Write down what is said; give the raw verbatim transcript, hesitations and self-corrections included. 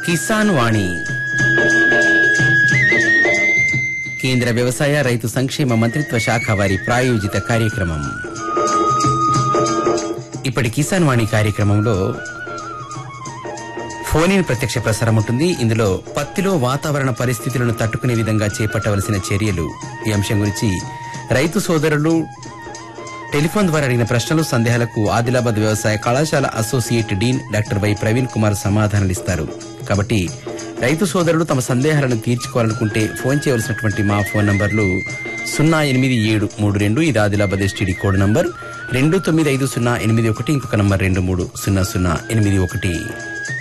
కిసాన్ వాణి కేంద్ర వ్యవసాయ రైతు సంక్షేమ మంత్రిత్వ శాఖ వారి ప్రాయోజిత కార్యక్రమం. ఇప్పటి కిసాన్ వాణి కార్యక్రమంలో ఫోన్ ఇన్ ప్రత్యక్ష ప్రసారం ఉంటుంది. ఇందులో పత్తిలో వాతావరణ పరిస్థితులను తట్టుకునే విధంగా చేపట్టవలసిన చర్యలు, ఈ అంశం గురించి రైతు సోదరులు టెలిఫోన్ ద్వారా అడిగిన ప్రశ్నలు, సందేహాలకు ఆదిలాబాద్ వ్యవసాయ కళాశాల associate dean doctor why Praveen Kumar సమాధానాలిస్తారు. కాబట్టి రైతు సోదరులు తమ సందేహాలను తీర్చుకోవాలనుకుంటే ఫోన్ చేయవలసినటువంటి మా ఫోన్ నంబర్లు సున్నా ఎనిమిది ఏడు మూడు రెండు, ఇది ఆదిలాబాద్ ఎస్టీడీ కోడ్ నంబర్, రెండు తొమ్మిది ఐదు సున్నా ఎనిమిది ఒకటి, ఇంకొక నంబర్ రెండు మూడు సున్నా సున్నా ఎనిమిది ఒకటి.